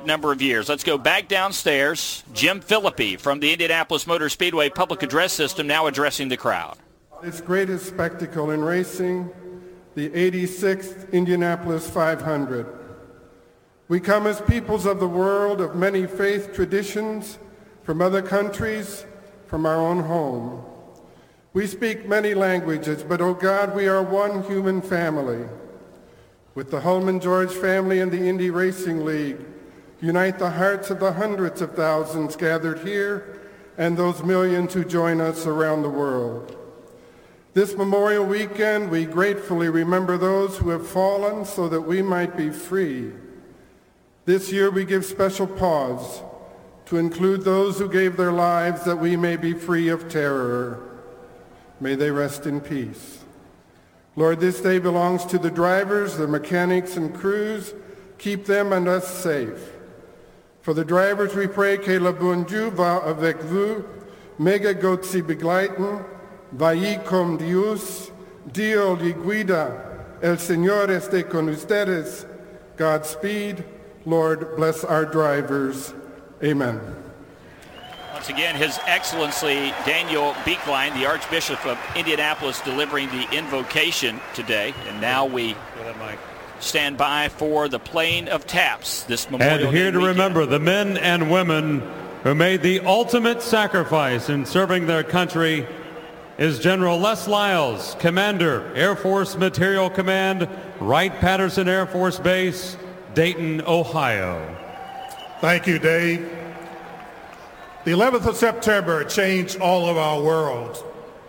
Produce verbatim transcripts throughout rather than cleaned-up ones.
number of years. Let's go back downstairs. Jim Philippi from the Indianapolis Motor Speedway Public Address System now addressing the crowd. Its greatest spectacle in racing, the eighty-sixth Indianapolis five hundred. We come as peoples of the world of many faith traditions, from other countries, from our own home. We speak many languages, but, oh God, we are one human family. With the Hulman George family and the Indy Racing League, unite the hearts of the hundreds of thousands gathered here and those millions who join us around the world. This Memorial Weekend, we gratefully remember those who have fallen so that we might be free. This year we give special pause to include those who gave their lives that we may be free of terror. May they rest in peace. Lord, this day belongs to the drivers, the mechanics, and crews. Keep them and us safe. For the drivers, we pray que le bon Dieu va avec vous, mega Gott sie begleiten, vaya con Dios, Dio li guida, el Señor esté con ustedes. Godspeed. Lord, bless our drivers. Amen. Once again, His Excellency Daniel Beekline, the Archbishop of Indianapolis, delivering the invocation today. And now we stand by for the playing of taps this Memorial Day And here to weekend. remember the men and women who made the ultimate sacrifice in serving their country is General Les Lyles, Commander, Air Force Material Command, Wright-Patterson Air Force Base, Dayton, Ohio. Thank you, Dave. The eleventh of September changed all of our worlds.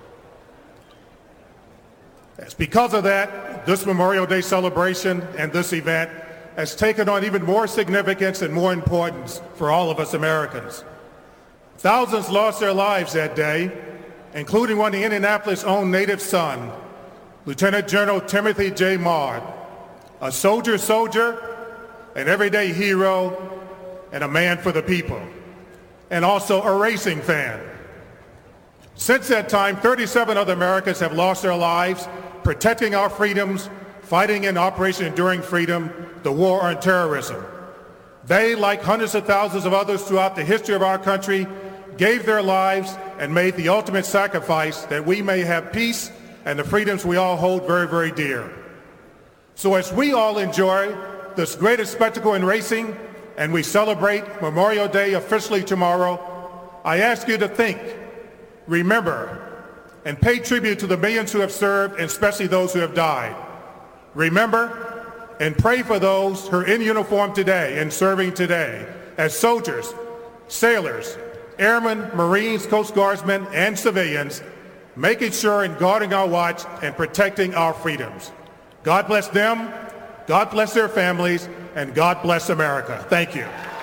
It's because of that, this Memorial Day celebration and this event has taken on even more significance and more importance for all of us Americans. Thousands lost their lives that day, including one of Indianapolis' own native son, Lieutenant General Timothy J. Maude, a soldier soldier, an everyday hero, and a man for the people, and also a racing fan. Since that time, thirty-seven other Americans have lost their lives protecting our freedoms, fighting in Operation Enduring Freedom, the war on terrorism. They, like hundreds of thousands of others throughout the history of our country, gave their lives and made the ultimate sacrifice that we may have peace and the freedoms we all hold very, very dear. So as we all enjoy this greatest spectacle in racing, and we celebrate Memorial Day officially tomorrow, I ask you to think, remember, and pay tribute to the millions who have served, and especially those who have died. Remember and pray for those who are in uniform today and serving today as soldiers, sailors, airmen, Marines, Coast Guardsmen, and civilians, making sure and guarding our watch and protecting our freedoms. God bless them, God bless their families, and God bless America. Thank you.